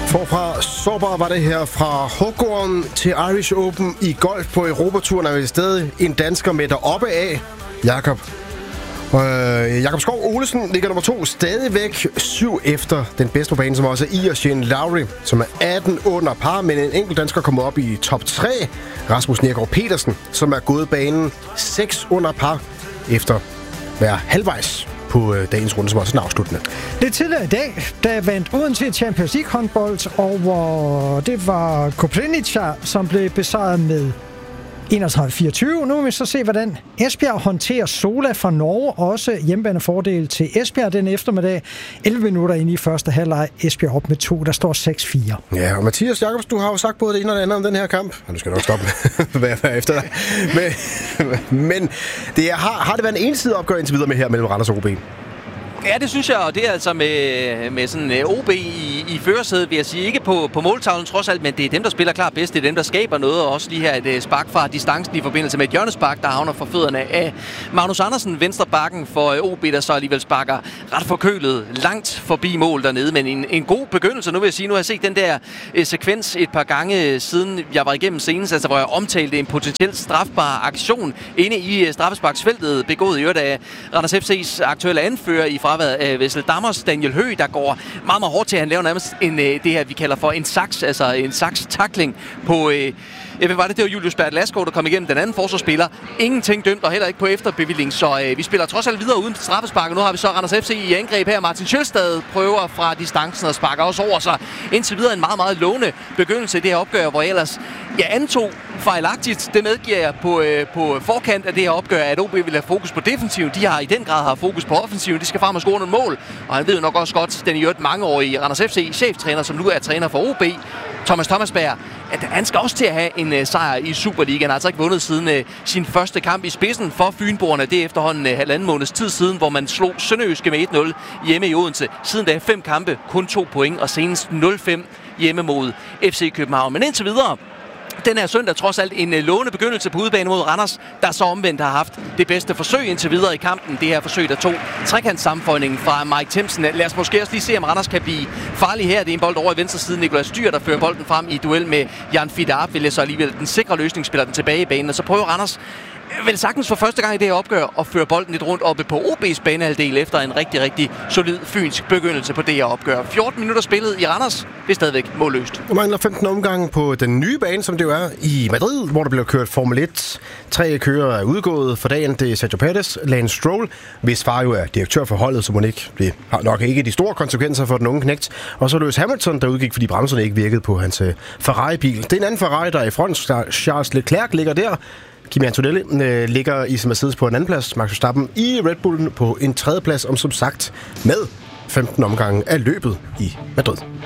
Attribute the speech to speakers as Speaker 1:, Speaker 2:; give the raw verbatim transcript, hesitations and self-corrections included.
Speaker 1: Forfra sårbar var det her fra Huggorm til Irish Open i golf på Europaturen, er vi stadig en dansker med deroppe af, Jakob. Øh, Jakob Skov Olesen ligger nummer to stadigvæk syv efter den bedste på banen, som også er I og Shane Lowry, som er atten under par, men en enkelt dansker kommer op i top tre. Rasmus Nergård Petersen, som er gået banen seks under par efter hver halvvejs på øh, dagens runde, som også er den afsluttende.
Speaker 2: Lidt tidligere i dag, der vandt Odense Champions League håndbold over, det var Koprivnica, som blev besejret med enogtredive fireogtyve. Nu vil vi så se, hvordan Esbjerg håndterer Sola fra Norge. Også hjemmebanefordel til Esbjerg den eftermiddag. elleve minutter inde i første halvleg. Esbjerg op med to. Der står seks fire.
Speaker 1: Ja, og Mathias Jacobs, du har jo sagt både det ene og det andet om den her kamp. Og nu skal du nok stoppe med at være efter dig. Men, men det er, har, har det været en ensidig opgør indtil videre med her mellem Randers og O B?
Speaker 3: Ja, det synes jeg, og det er altså med, med sådan O B i, i førersædet, vil jeg sige. Ikke på, på måltavlen trods alt, men det er dem, der spiller klart bedst. Det er dem, der skaber noget, og også lige her et spark fra distancen i forbindelse med et hjørnespark, der havner for fødderne af Magnus Andersen, venstre bakken for O B, der så alligevel sparker ret forkølet langt forbi mål dernede. Men en, en god begyndelse, nu vil jeg sige. Nu har jeg set den der eh, sekvens et par gange siden jeg var igennem senest, altså hvor jeg omtalte en potentielt strafbar aktion inde i eh, straffesparksfeltet, begået i øvrigt af Randers F C's aktuelle anfører i fraværet af Vessel Dammers, Daniel Høgh, der går meget, meget hårdt til. Han laver nærmest en, det her, vi kalder for en saks, altså en saks-tackling på... Øh, hvad var det? Det var Julius Bert Laskov, der kom igennem den anden forsvarsspiller. Ingenting dømt, og heller ikke på efterbevilling, så øh, vi spiller trods alt videre uden straffespark. Nu har vi så Randers F C i angreb her. Martin Sjølstad prøver fra distancen og sparker også over sig. Indtil videre en meget, meget lovende begyndelse i det her opgør, hvor jeg ellers jeg antog fejlagtigt. Det medgiver jeg på, øh, på forkant af det her opgør, at O B vil have fokus på defensiven. De har i den grad har fokus på offensiven. De skal frem og score nogle mål. Og han ved jo nok også godt, den i øvrigt mangeårige Randers F C cheftræner, som nu er træner for O B, Thomas Thomasberg, at han skal også til at have en uh, sejr i Superligaen. Han har altså ikke vundet siden uh, sin første kamp i spidsen for Fynboerne. Det er efterhånden uh, halvanden måneds tid siden, hvor man slog Sønderjyske med et nul hjemme i Odense. Siden da fem kampe, kun to point, og senest nul fem hjemme mod F C København. Men indtil videre, den her søndag trods alt en lovende begyndelse på udebane mod Randers, der så omvendt har haft det bedste forsøg indtil videre i kampen. Det her forsøg, der tog trekantssammenføjningen fra Mike Timsen. Lad os måske også lige se, om Randers kan blive farlig her. Det er en bold over i venstre side. Nikolaj Dyhr, der fører bolden frem i duel med Jan Fidarp, vil så alligevel den sikre løsning, spiller den tilbage i banen. Og så prøver Randers vel sagtens for første gang i det her opgør at føre bolden lidt rundt oppe på O B's banehalvdel efter en rigtig, rigtig solid fynsk begyndelse på det her opgør. fjorten minutter spillet i Randers, det er stadigvæk målløst.
Speaker 1: Du mangler femten omgange på den nye bane, som det jo er i Madrid, hvor der bliver kørt Formel et. Tre kører er udgået for dagen. Det er Sergio Perez, Lance Stroll, hvis far jo er direktør for holdet, så må ikke. Det har nok ikke de store konsekvenser for den unge knægt. Og så Lewis Hamilton, der udgik, fordi bremserne ikke virkede på hans Ferrari-bil. Det er en anden Ferrari, der er i front. Charles Leclerc ligger der. Kimi Antonelli øh, ligger i Mercedes på en anden plads. Max Verstappen i Red Bullen på en tredje plads, om som sagt med femten omgange af løbet i Madrid.